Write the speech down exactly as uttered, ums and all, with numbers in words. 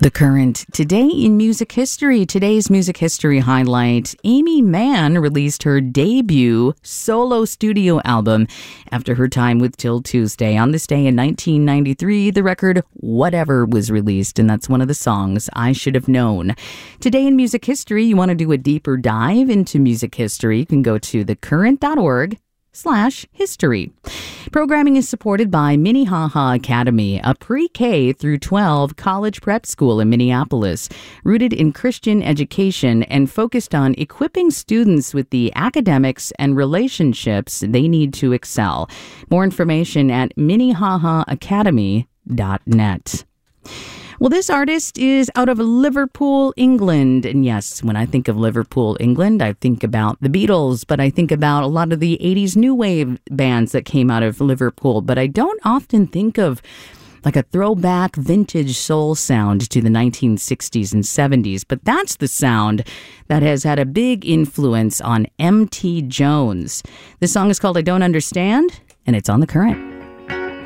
The Current. Today in music history, today's music history highlight, Aimee Mann released her debut solo studio album after her time with Till Tuesday. On this day in nineteen ninety-three, the record Whatever was released, and that's one of the songs I Should Have Known. Today in music history, you want to do a deeper dive into music history, you can go to thecurrent.org slash history. Programming is supported by Minnehaha Academy, a pre-K through twelve college prep school in Minneapolis, rooted in Christian education and focused on equipping students with the academics and relationships they need to excel. More information at minnehaha academy dot net. Well, this artist is out of Liverpool, England. And yes, when I think of Liverpool, England, I think about the Beatles, but I think about a lot of the eighties new wave bands that came out of Liverpool. But I don't often think of like a throwback vintage soul sound to the nineteen sixties and seventies. But that's the sound that has had a big influence on M T Jones. This song is called I Don't Understand, and it's on The Current.